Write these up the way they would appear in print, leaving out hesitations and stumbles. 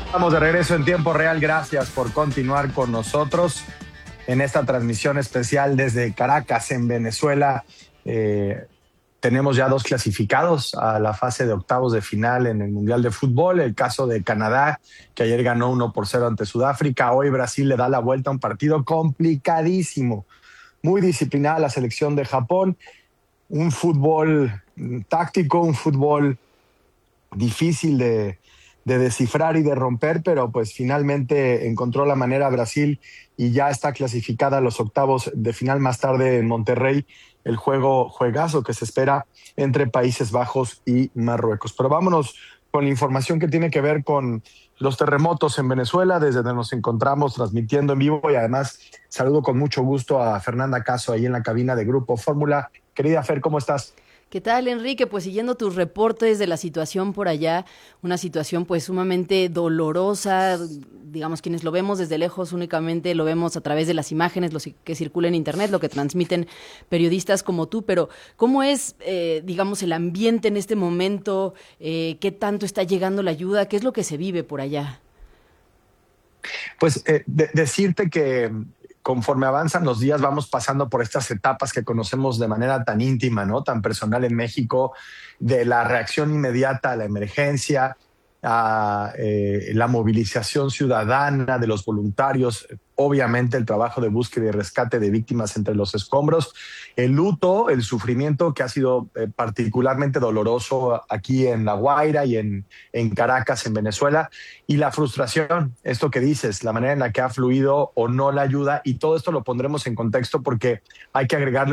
Estamos de regreso en tiempo real. Gracias por continuar con nosotros en esta transmisión especial desde Caracas, en Venezuela. Tenemos ya 2 clasificados a la fase de octavos de final en el Mundial de Fútbol. El caso de Canadá, que ayer ganó 1-0 ante Sudáfrica. Hoy Brasil le da la vuelta a un partido complicadísimo. Muy disciplinada la selección de Japón. Un fútbol táctico, un fútbol difícil de descifrar y de romper, pero pues finalmente encontró la manera Brasil y ya está clasificada a los octavos de final. Más tarde en Monterrey, el juegazo que se espera entre Países Bajos y Marruecos. Pero vámonos con la información que tiene que ver con los terremotos en Venezuela, desde donde nos encontramos transmitiendo en vivo, y además saludo con mucho gusto a Fernanda Caso ahí en la cabina de Grupo Fórmula. Querida Fer, ¿cómo estás? ¿Qué tal, Enrique? Pues siguiendo tus reportes de la situación por allá, una situación pues sumamente dolorosa, digamos, quienes lo vemos desde lejos únicamente lo vemos a través de las imágenes, lo que circula en internet, lo que transmiten periodistas como tú, pero ¿cómo es, digamos, el ambiente en este momento? ¿Qué tanto está llegando la ayuda? ¿Qué es lo que se vive por allá? Pues decirte que conforme avanzan los días vamos pasando por estas etapas que conocemos de manera tan íntima, ¿no? Tan personal en México, de la reacción inmediata a la emergencia, a la movilización ciudadana de los voluntarios, obviamente el trabajo de búsqueda y rescate de víctimas entre los escombros, el luto, el sufrimiento que ha sido particularmente doloroso aquí en La Guaira y en Caracas, en Venezuela, y la frustración, esto que dices, la manera en la que ha fluido o no la ayuda, y todo esto lo pondremos en contexto porque hay que agregarle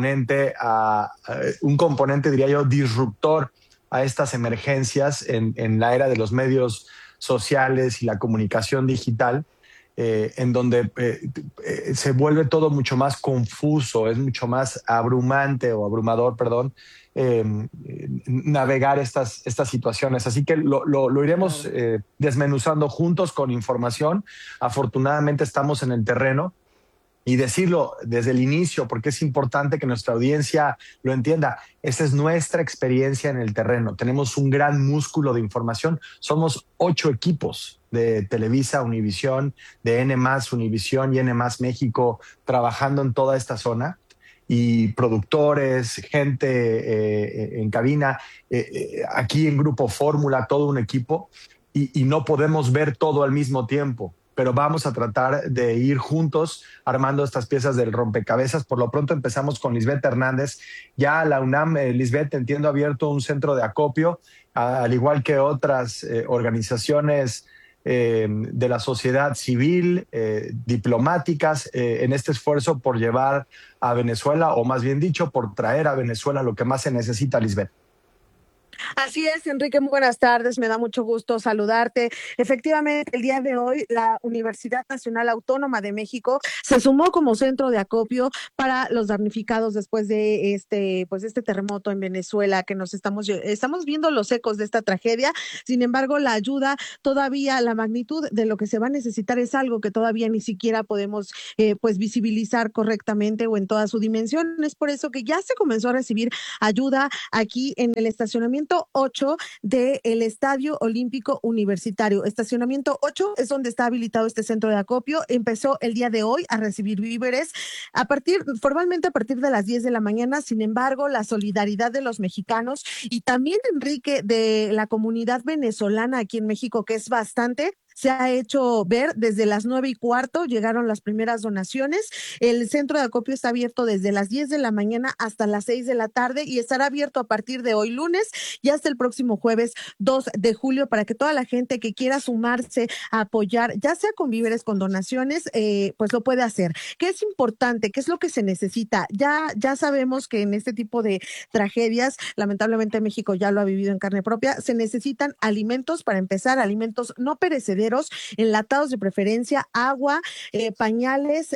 un componente, diría yo, disruptor a estas emergencias en la era de los medios sociales y la comunicación digital, en donde se vuelve todo mucho más confuso, es mucho más abrumante o abrumador, perdón, eh, navegar estas situaciones. Así que lo iremos Claro. desmenuzando juntos con información. Afortunadamente estamos en el terreno y decirlo desde el inicio, porque es importante que nuestra audiencia lo entienda. Esa es nuestra experiencia en el terreno. Tenemos un gran músculo de información. Somos 8 equipos de Televisa, Univisión, de N+, Univisión y N+, México, trabajando en toda esta zona, y productores, gente en cabina, aquí en Grupo Fórmula, todo un equipo, y no podemos ver todo al mismo tiempo, pero vamos a tratar de ir juntos armando estas piezas del rompecabezas. Por lo pronto empezamos con Lisbeth Hernández. Ya la UNAM, Lisbeth, entiendo, ha abierto un centro de acopio, al igual que otras organizaciones de la sociedad civil, diplomáticas, en este esfuerzo por llevar a Venezuela, o más bien dicho, por traer a Venezuela lo que más se necesita, Lisbeth. Así es, Enrique, muy buenas tardes, me da mucho gusto saludarte. Efectivamente, el día de hoy la Universidad Nacional Autónoma de México se sumó como centro de acopio para los damnificados después de este terremoto en Venezuela, que estamos viendo los ecos de esta tragedia. Sin embargo, la ayuda todavía, la magnitud de lo que se va a necesitar es algo que todavía ni siquiera podemos pues visibilizar correctamente o en toda su dimensión. Es por eso que ya se comenzó a recibir ayuda aquí en el estacionamiento 8 del Estadio Olímpico Universitario. Estacionamiento 8 es donde está habilitado este centro de acopio. Empezó el día de hoy a recibir víveres formalmente a partir de las 10 de la mañana. Sin embargo, la solidaridad de los mexicanos y también, Enrique, de la comunidad venezolana aquí en México, que es bastante, se ha hecho ver. Desde las 9:15 llegaron las primeras donaciones. El centro de acopio está abierto desde las 10 de la mañana hasta las 6 de la tarde y estará abierto a partir de hoy lunes y hasta el próximo jueves 2 de julio para que toda la gente que quiera sumarse a apoyar, ya sea con víveres, con donaciones, pues lo puede hacer. ¿Qué es importante? ¿Qué es lo que se necesita? Ya sabemos que en este tipo de tragedias, lamentablemente México ya lo ha vivido en carne propia, se necesitan alimentos para empezar, alimentos no perecederos, enlatados de preferencia, agua, pañales,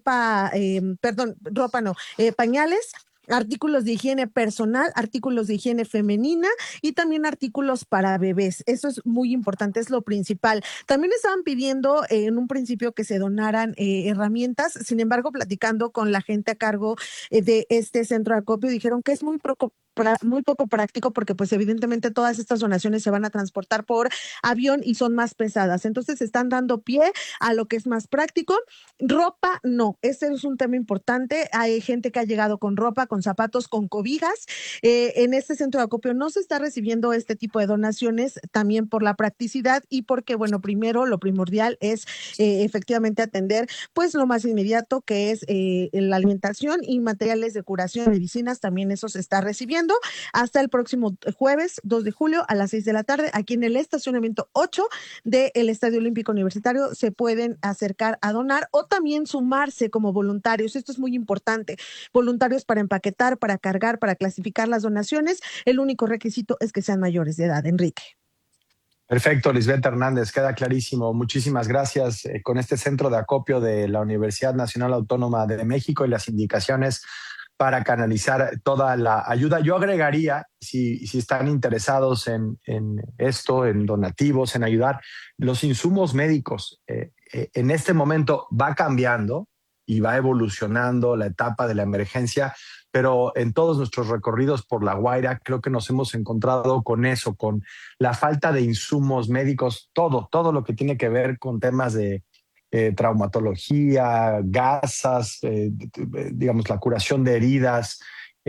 pañales, artículos de higiene personal, artículos de higiene femenina y también artículos para bebés. Eso es muy importante, es lo principal. También estaban pidiendo en un principio que se donaran herramientas. Sin embargo, platicando con la gente a cargo de este centro de acopio, dijeron que es muy muy poco práctico porque pues evidentemente todas estas donaciones se van a transportar por avión y son más pesadas. Entonces están dando pie a lo que es más práctico. Ropa, no, ese es un tema importante. Hay gente que ha llegado con ropa, con zapatos, con cobijas. En este centro de acopio no se está recibiendo este tipo de donaciones también por la practicidad y porque, bueno, primero lo primordial es efectivamente atender pues lo más inmediato que es la alimentación y materiales de curación, medicinas, también eso se está recibiendo hasta el próximo jueves 2 de julio a las 6 de la tarde aquí en el estacionamiento 8 del Estadio Olímpico Universitario se pueden acercar a donar o también sumarse como voluntarios. Esto es muy importante. Voluntarios para empaquetar, para cargar, para clasificar las donaciones. El único requisito es que sean mayores de edad. Enrique. Perfecto, Lisbeth Hernández, queda clarísimo. Muchísimas gracias. Con este centro de acopio de la Universidad Nacional Autónoma de México y las indicaciones para canalizar toda la ayuda. Yo agregaría, si están interesados en esto, en donativos, en ayudar, los insumos médicos. En este momento va cambiando y va evolucionando la etapa de la emergencia, pero en todos nuestros recorridos por La Guaira creo que nos hemos encontrado con eso, con la falta de insumos médicos, todo lo que tiene que ver con temas de traumatología, gasas, digamos, la curación de heridas,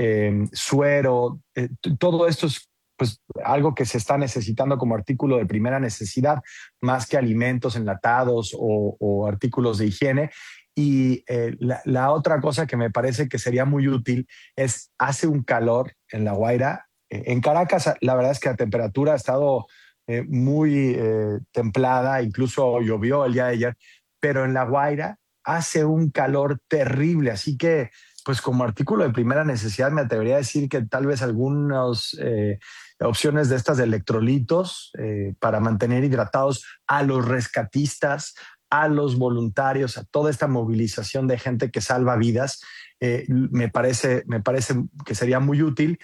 suero, todo esto es pues algo que se está necesitando como artículo de primera necesidad, más que alimentos enlatados o artículos de higiene. Y la otra cosa que me parece que sería muy útil es, hace un calor en La Guaira. En Caracas, la verdad es que la temperatura ha estado muy templada, incluso llovió el día de ayer, pero en La Guaira hace un calor terrible, así que pues como artículo de primera necesidad me atrevería a decir que tal vez algunas opciones de estas de electrolitos para mantener hidratados a los rescatistas, a los voluntarios, a toda esta movilización de gente que salva vidas, me parece que sería muy útil.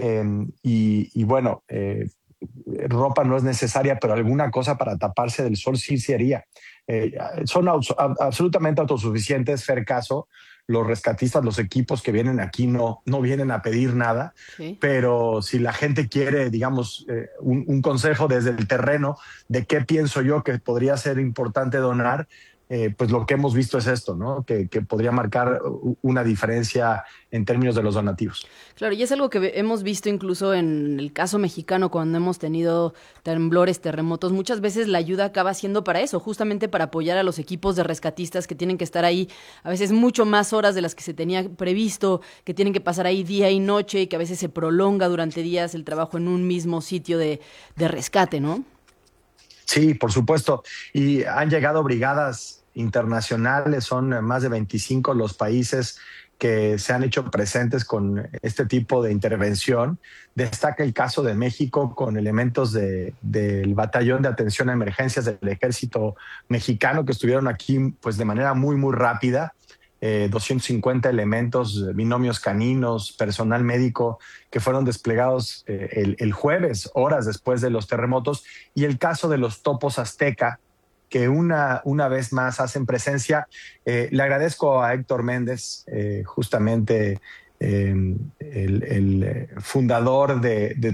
Y bueno, ropa no es necesaria, pero alguna cosa para taparse del sol sí sería. Son absolutamente autosuficientes, Fer Caso. Los rescatistas, los equipos que vienen aquí no vienen a pedir nada, sí. Pero si la gente quiere, digamos, un consejo desde el terreno de qué pienso yo que podría ser importante donar, pues lo que hemos visto es esto, ¿no? Que podría marcar una diferencia en términos de los donativos. Claro, y es algo que hemos visto incluso en el caso mexicano cuando hemos tenido temblores, terremotos. Muchas veces la ayuda acaba siendo para eso, justamente para apoyar a los equipos de rescatistas que tienen que estar ahí a veces mucho más horas de las que se tenía previsto, que tienen que pasar ahí día y noche y que a veces se prolonga durante días el trabajo en un mismo sitio de rescate, ¿no? Sí, por supuesto. Y han llegado brigadas internacionales, son más de 25 los países que se han hecho presentes con este tipo de intervención. Destaca el caso de México con elementos del Batallón de Atención a Emergencias del Ejército Mexicano que estuvieron aquí pues de manera muy rápida. 250 elementos, binomios caninos, personal médico que fueron desplegados el jueves, horas después de los terremotos, y el caso de los topos azteca, que una vez más hacen presencia. Le agradezco a Héctor Méndez, justamente el fundador de